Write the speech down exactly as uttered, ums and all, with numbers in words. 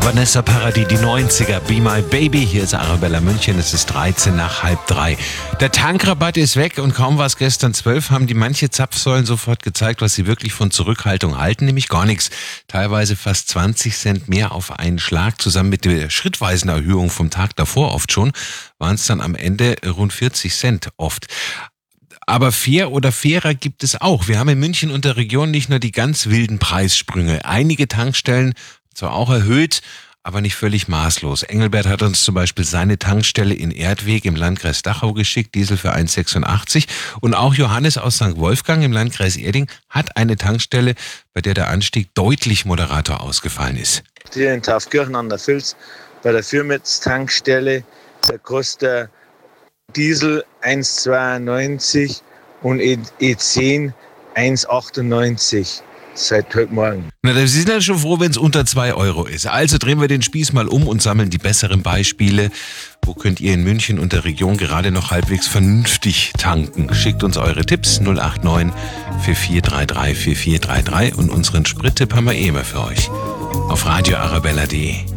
Vanessa Paradis, die neunziger, Be My Baby. Hier ist Arabella München, es ist dreizehn nach halb drei. Der Tankrabatt ist weg und kaum war es gestern zwölf, haben die manche Zapfsäulen sofort gezeigt, was sie wirklich von Zurückhaltung halten, nämlich gar nichts. Teilweise fast zwanzig Cent mehr auf einen Schlag, zusammen mit der schrittweisen Erhöhung vom Tag davor oft schon, waren es dann am Ende rund vierzig Cent oft. Aber fair oder fairer gibt es auch. Wir haben in München und der Region nicht nur die ganz wilden Preissprünge. Einige Tankstellen zwar auch erhöht, aber nicht völlig maßlos. Engelbert hat uns zum Beispiel seine Tankstelle in Erdweg im Landkreis Dachau geschickt, Diesel für eins sechsundachtzig. Und auch Johannes aus Sankt Wolfgang im Landkreis Erding hat eine Tankstelle, bei der der Anstieg deutlich moderater ausgefallen ist. Hier in Taufkirchen an der Vils bei der Fürmitz-Tankstelle, da kostet der Diesel eins zweiundneunzig und E zehn eins achtundneunzig. Seit heute Morgen. Na, Sie sind ja schon froh, wenn es unter zwei Euro ist. Also drehen wir den Spieß mal um und sammeln die besseren Beispiele. Wo könnt ihr in München und der Region gerade noch halbwegs vernünftig tanken? Schickt uns eure Tipps null acht neun vier vier drei drei vier vier drei drei und unseren Sprittipp haben wir eh immer für euch. Auf radio arabella punkt de.